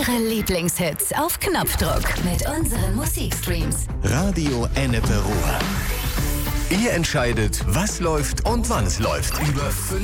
Ihre Lieblingshits auf Knopfdruck mit unseren Musikstreams. Radio Ennepe Ruhr. Ihr entscheidet, was läuft und wann es läuft. Über